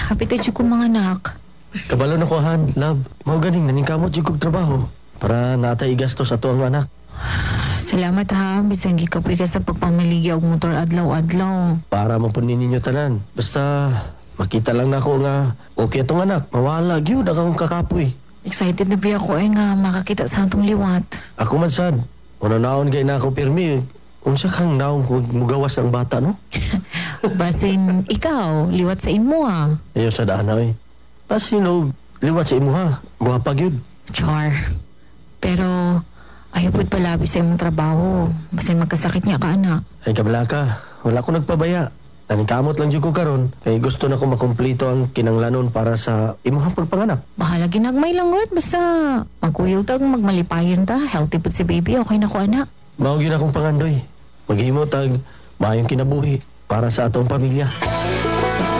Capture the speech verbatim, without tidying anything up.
hapit ay ko mga anak. Kabalo na ko, Han, love. Mao ganing naningkamot jud kog trabaho para natay gastos ato ang anak. Salamat ha, bisan gikapoy ka sa pagpamiligya og motor adlaw-adlaw. Para mo po ninyo tanan. Basta makita lang na ako nga okay itong anak. Mawala gyud akong kakapoy. Excited na biya ko ay nga makakita sa atong liwat. Ako man sad. Una naon gay na ako pirmi. Unsa kang naong kung mugawas ang bata, no? Basin ikaw, liwat sa imo ha. Ayaw sa daan eh. Basin o liwat sa imo ha. Guwapa gyud. Char. Pero ayaw po't palabi sa imong trabaho. Basin magkasakit niya ka anak. Ay kabala ka. Wala ko nagpabaya. Naningkamot lang jud ko karon kay gusto na ko makumpleto ang kinanglanon para sa imong pagpanganak. Bahala ginagmay lang gud basta magkuyog tag magmalipayon ta. Healthy pud si baby, okay na ko anak. Mao gyud akong pangandoy. Maghimo tag maayong kinabuhi para sa atong pamilya.